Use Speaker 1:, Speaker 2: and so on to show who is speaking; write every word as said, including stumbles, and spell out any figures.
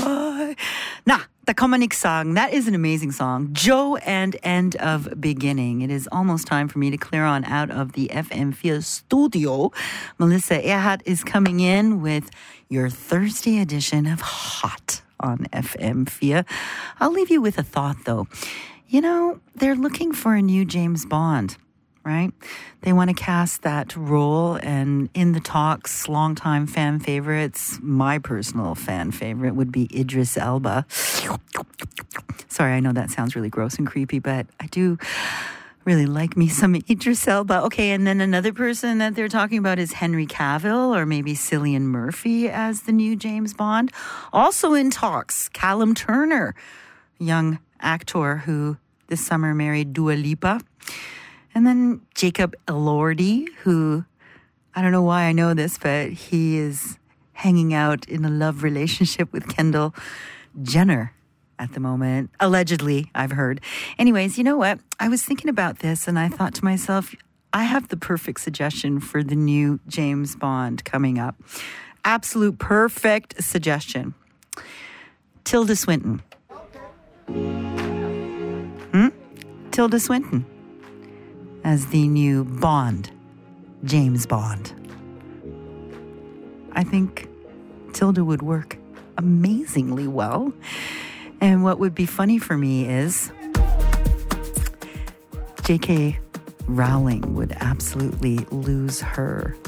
Speaker 1: Goodbye. Na, da kann man nix sagen. That is an amazing song. Joe and End of Beginning. It is almost time for me to clear on out of the F M four studio. Melissa Earhart is coming in with your Thursday edition of Hot on F M four. I'll leave you with a thought, though. You know, they're looking for a new James Bond. Right? They want to cast that role, and in the talks, longtime fan favorites, my personal fan favorite would be Idris Elba. Sorry, I know that sounds really gross and creepy, but I do really like me some Idris Elba. Okay, and then another person that they're talking about is Henry Cavill, or maybe Cillian Murphy as the new James Bond. Also in talks, Callum Turner, young actor who this summer married Dua Lipa. And then Jacob Elordi, who, I don't know why I know this, but he is hanging out in a love relationship with Kendall Jenner at the moment. Allegedly, I've heard. Anyways, you know what? I was thinking about this and I thought to myself, I have the perfect suggestion for the new James Bond coming up. Absolute perfect suggestion. Tilda Swinton. Hmm? Tilda Swinton as the new Bond, James Bond. I think Tilda would work amazingly well. And what would be funny for me is J K Rowling would absolutely lose her